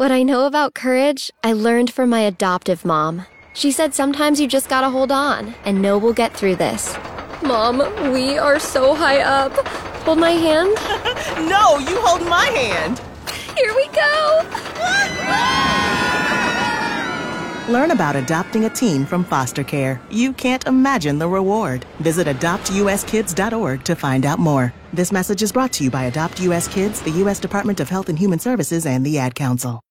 What I know about courage, I learned from my adoptive mom. She said sometimes you just gotta hold on and know we'll get through this. Mom, we are so high up. Hold my hand. No, you hold my hand. Here we go. Learn about adopting a teen from foster care. You can't imagine the reward. Visit adoptuskids.org to find out more. This message is brought to you by Adopt U.S. Kids, the U.S. Department of Health and Human Services, and the Ad Council.